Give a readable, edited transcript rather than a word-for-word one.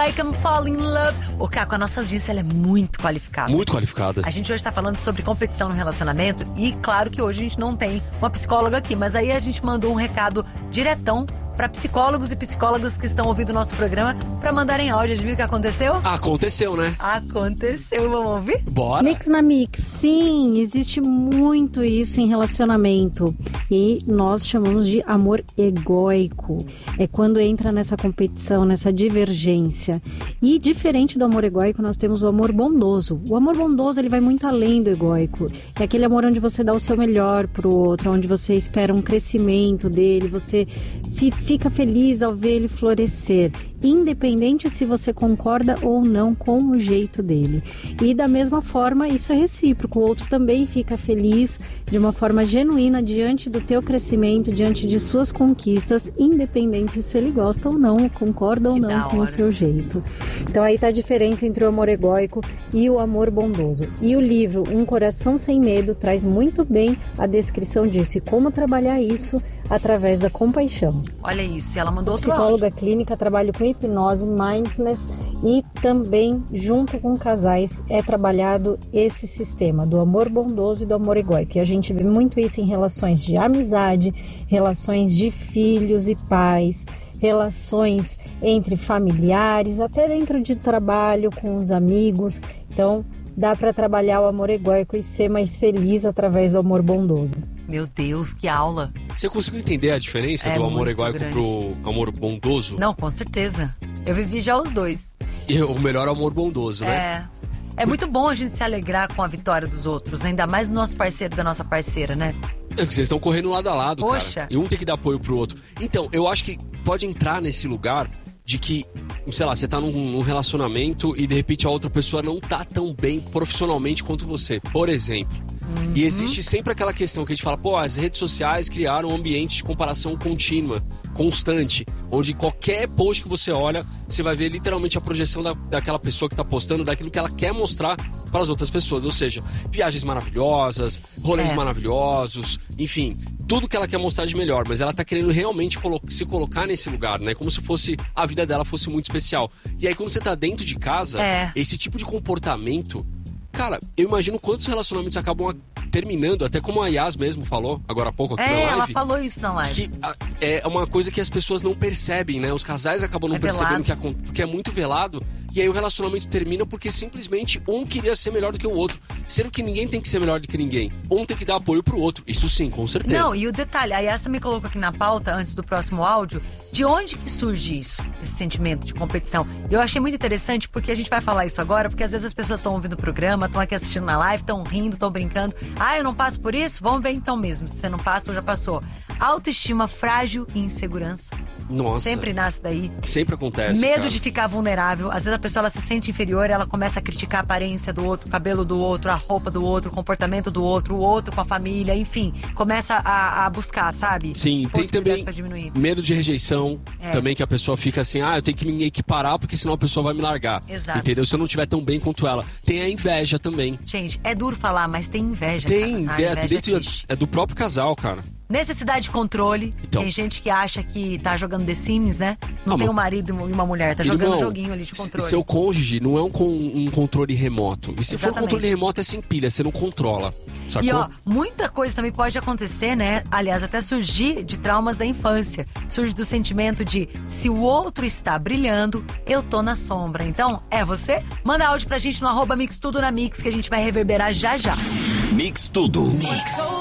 I Can Fall in Love. Ô, Caco, a nossa audiência ela é muito qualificada. Muito qualificada. A gente hoje tá falando sobre competição no relacionamento e claro que hoje a gente não tem uma psicóloga aqui, mas aí a gente mandou um recado diretão para psicólogos e psicólogas que estão ouvindo o nosso programa para mandarem áudio. Adivinha o que aconteceu? Aconteceu, né? Aconteceu, vamos ouvir? Bora. Mix na Mix, sim, existe muito isso em relacionamento e nós chamamos de amor egóico. É quando entra nessa competição, nessa divergência. E diferente do amor egóico, nós temos o amor bondoso. O amor bondoso, ele vai muito além do egóico. É aquele amor onde você dá o seu melhor pro outro, onde você espera um crescimento dele, você se fica feliz ao ver ele florescer, independente se você concorda ou não com o jeito dele. E da mesma forma, isso é recíproco. O outro também fica feliz de uma forma genuína diante do teu crescimento, diante de suas conquistas, independente se ele gosta ou não, concorda ou não com o seu jeito. Então aí tá a diferença entre o amor egóico e o amor bondoso. E o livro Um Coração Sem Medo traz muito bem a descrição disso e como trabalhar isso através da compaixão. Olha isso, ela mandou outro psicóloga áudio. clínica, trabalho com hipnose, mindfulness e também junto com casais é trabalhado esse sistema do amor bondoso e do amor egóico. E a gente vê muito isso em relações de amizade, relações de filhos e pais, relações entre familiares, até dentro de trabalho com os amigos. Então dá para trabalhar o amor egóico e ser mais feliz através do amor bondoso. Meu Deus, que aula. Você conseguiu entender a diferença do amor egóico pro amor bondoso? Não, com certeza. Eu vivi já os dois. E o melhor é o amor bondoso, né? É muito bom a gente se alegrar com a vitória dos outros, né? Ainda mais do nosso parceiro e da nossa parceira, né? É porque vocês estão correndo lado a lado, Poxa. cara. E um tem que dar apoio pro outro. Então, eu acho que pode entrar nesse lugar de que, sei lá, você tá num relacionamento e de repente a outra pessoa não tá tão bem profissionalmente quanto você. Por exemplo. E existe sempre aquela questão que a gente fala, pô, as redes sociais criaram um ambiente de comparação contínua, constante, onde qualquer post que você olha, você vai ver literalmente a projeção daquela pessoa que tá postando, daquilo que ela quer mostrar para as outras pessoas. Ou seja, viagens maravilhosas, rolês maravilhosos, enfim, tudo que ela quer mostrar de melhor, mas ela tá querendo realmente se colocar nesse lugar, né? Como se fosse a vida dela fosse muito especial. E aí quando você tá dentro de casa, esse tipo de comportamento, cara, eu imagino quantos relacionamentos acabam terminando, até como a Yas mesmo falou agora há pouco aqui na live. Ela falou isso na live. Que é uma coisa que as pessoas não percebem, né? Os casais acabam não percebendo porque é muito velado. E aí o relacionamento termina porque simplesmente um queria ser melhor do que o outro. Sendo que ninguém tem que ser melhor do que ninguém. Um tem que dar apoio pro outro. Isso sim, com certeza. Não, e o detalhe, a Yas me colocou aqui na pauta, antes do próximo áudio, de onde que surge isso, esse sentimento de competição. E eu achei muito interessante, porque a gente vai falar isso agora, porque às vezes as pessoas estão ouvindo o programa, estão aqui assistindo na live, estão rindo, estão brincando. Ah, eu não passo por isso? Vamos ver então mesmo, se você não passa ou já passou. Autoestima frágil e insegurança. Nossa. Sempre nasce daí. Sempre acontece, Medo cara. de ficar vulnerável. Às vezes a pessoa ela se sente inferior, ela começa a criticar a aparência do outro, o cabelo do outro, a roupa do outro, o comportamento do outro, o outro com a família, enfim. Começa a buscar, sabe? Sim, tem também medo de rejeição, também que a pessoa fica assim, eu tenho que me equiparar porque senão a pessoa vai me largar. Exato. Entendeu? Se eu não estiver tão bem quanto ela. Tem a inveja também. Gente, é duro falar, mas tem inveja, Tem, cara. é do próprio casal, cara. Necessidade de controle. Então. Tem gente que acha que tá jogando The Sims, né? Não tem um marido e uma mulher, tá jogando um joguinho ali de controle. Seu cônige não é um controle remoto. E se for Exatamente. controle remoto é sem pilha, você não controla. Sacou? E ó, muita coisa também pode acontecer, né? Aliás, até surgir de traumas da infância. Surge do sentimento de se o outro está brilhando, eu tô na sombra. Então, é você? Manda áudio pra gente no @Mix Tudo na Mix, que a gente vai reverberar já já. Mix Tudo. Mix.